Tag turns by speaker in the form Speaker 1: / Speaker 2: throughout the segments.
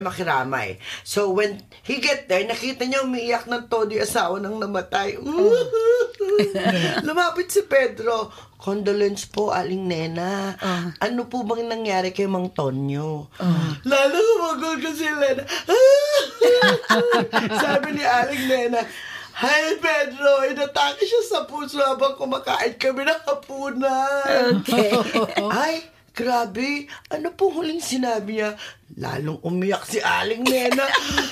Speaker 1: makiramay. So when he get there, nakita niya umiiyak ng todo yung asawa ng namatay. Lumapit si Pedro. Condolence po, Aling Nena. Ano po bang nangyari kay Mang Tonyo? Lalo kumagol ko si Lena. Sabi ni Aling Nena, "Hi Pedro, inatake siya sa puso habang kumakain kami ng hapunan."
Speaker 2: Okay.
Speaker 1: Ay, grabe. Ano pong huling sinabi niya? Lalong umiyak si Aling Nena.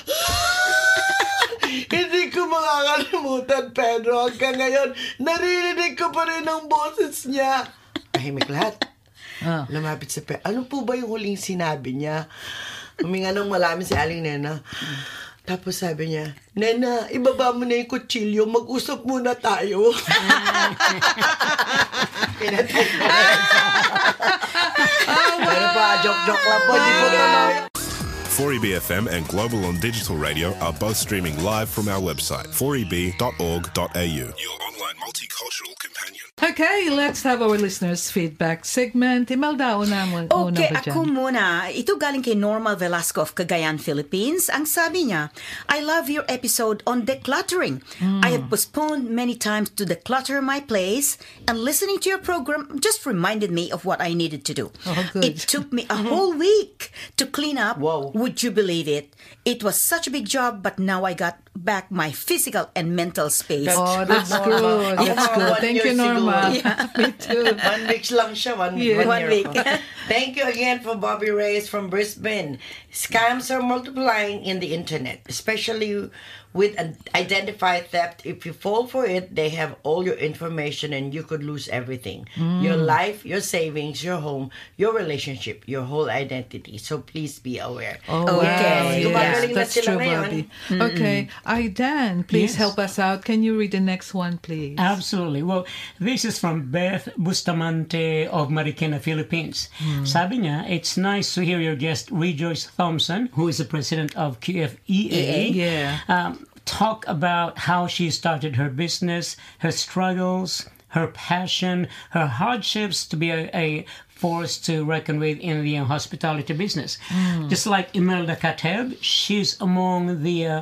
Speaker 1: Hindi ko makakalimutan, Pedro. Hanggang ngayon, naririnig ko pa rin ang boses niya. Tahimik lahat. Lumapit si Pedro. Ano po ba yung huling sinabi niya? Huminga ng malalim si Aling Nena. Tapos sabi niya, "Nena, ibaba mo na yung kutsilyo. Mag-usap muna tayo." Pinatay ko. Pero pa, joke-joke lang po. Di po tuloy.
Speaker 3: 4EBFM and Global on Digital Radio are both streaming live from our website, 4eb.org.au. Your online multicultural companion.
Speaker 4: Okay, let's have our listeners' feedback segment. Imelda, una
Speaker 2: Okay,
Speaker 4: ba dyan?
Speaker 2: ako muna. Ito galing kay Norma Velasco of Cagayan, Philippines. Ang sabi niya, "I love your episode on decluttering. I have postponed many times to declutter my place, and listening to your program just reminded me of what I needed to do.
Speaker 4: Oh, good.
Speaker 2: It took me a whole week to clean up.
Speaker 1: Wow.
Speaker 2: Would you believe it? It was such a big job, but now I got back my physical and mental space."
Speaker 4: Oh, that's good. That's good. Thank you, Norma. Me too.
Speaker 1: 1 week lang siya. One
Speaker 4: Yeah.
Speaker 2: One
Speaker 1: year.
Speaker 2: week.
Speaker 1: Thank you again for Bobby Reyes from Brisbane. Scams are multiplying in the internet, especially with identify theft. If you fall for it, they have all your information and you could lose everything. Your life, your savings, your home, your relationship, your whole identity. So please be aware.
Speaker 4: Oh,
Speaker 2: Okay.
Speaker 4: wow.
Speaker 1: Gumagaling na
Speaker 4: That's
Speaker 1: sila
Speaker 4: true,
Speaker 1: ngayon.
Speaker 4: Bobby. Okay. Aidan, please
Speaker 5: Yes.
Speaker 4: help us out. Can you read the next one, please?
Speaker 5: Absolutely. Well, this is from Beth Bustamante of Marikina, Philippines. Sabi niya, "It's nice to hear your guest Rejoice Thompson, who is the president of QFEA,
Speaker 4: Yeah.
Speaker 5: talk about how she started her business, her struggles, her passion, her hardships to be a force to reckon with in the hospitality business. Just like Imelda Kateb, she's among the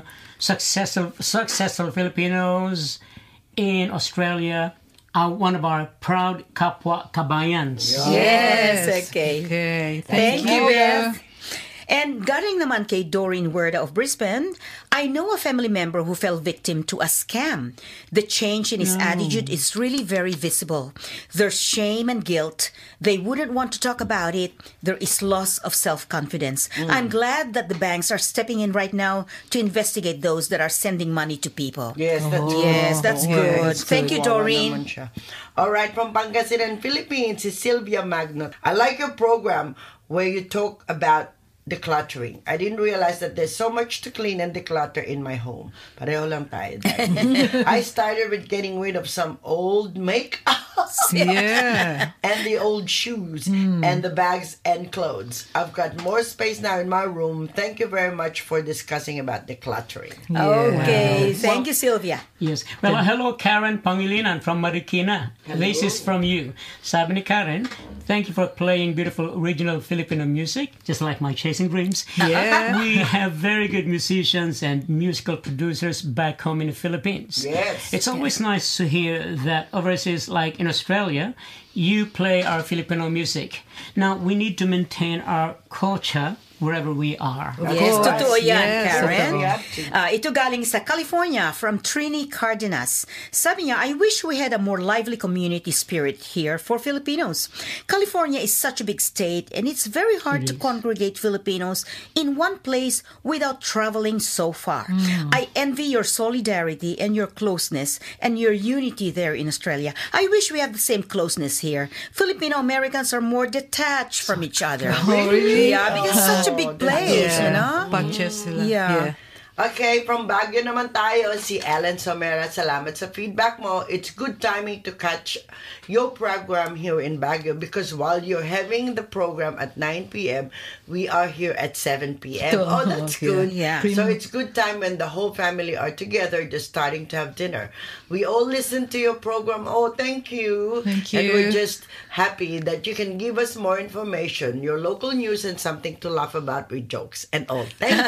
Speaker 5: successful Filipinos in Australia, one of our proud Kapwa Kabayans.
Speaker 2: Yes, okay.
Speaker 4: Okay.
Speaker 2: Thank you,
Speaker 4: you.
Speaker 2: Beth. And galing naman kay Doreen Werda of Brisbane, "I know a family member who fell victim to a scam. The change in his attitude is really very visible. There's shame and guilt. They wouldn't want to talk about it. There is loss of self-confidence. I'm glad that the banks are stepping in right now to investigate those that are sending money to people."
Speaker 1: Yes, that's
Speaker 2: Yes, that's good.
Speaker 1: That's
Speaker 2: Thank you,
Speaker 1: Wawa
Speaker 2: Doreen.
Speaker 1: naman siya. All right, from Pangasinan, Philippines, is Sylvia Magnot. I like your program where you talk about decluttering. I didn't realize that there's so much to clean and declutter in my home. Pareho lang tayo. I started with getting rid of some old makeup.
Speaker 4: Yeah.
Speaker 1: And the old shoes and the bags and clothes. I've got more space now in my room. Thank you very much for discussing about decluttering.
Speaker 2: Okay, thank you, Sylvia.
Speaker 5: Yes. Well, hello, Karen Pangilinan from Marikina. This is from you. Sabi ni Karen, "Thank you for playing beautiful original Filipino music, just like my Chasing Dreams.
Speaker 4: Yeah.
Speaker 5: We have very good musicians and musical producers back home in the Philippines.
Speaker 1: Yes.
Speaker 5: It's always nice to hear that overseas, like in Australia, you play our Filipino music. Now, we need to maintain our culture wherever we are.
Speaker 2: Yes,
Speaker 1: course.
Speaker 2: totoo yan,
Speaker 4: Yes,
Speaker 2: Karen.
Speaker 1: totoo.
Speaker 2: Ito galing sa California from Trini Cardenas. Sabi niya, "I wish we had a more lively community spirit here for Filipinos. California is such a big state and it's very hard to congregate Filipinos in one place without traveling so far. I envy your solidarity and your closeness and your unity there in Australia. I wish we had the same closeness here. Filipino Americans are more detached from each other."
Speaker 4: Oh, really?
Speaker 2: Yeah, because it's such a big place, you know?
Speaker 4: Bunches sila.
Speaker 2: Yeah.
Speaker 1: Okay, from Baguio naman tayo, si Ellen Somera. Salamat sa feedback mo. It's good timing to catch your program here in Baguio because while you're having the program at 9 p.m., we are here at 7 p.m. Oh, that's good.
Speaker 2: Yeah.
Speaker 1: So it's good time when the whole family are together just starting to have dinner. We all listen to your program. Oh, thank you.
Speaker 4: Thank you.
Speaker 1: And we're just happy that you can give us more information, your local news, and something to laugh about with jokes and all. Thank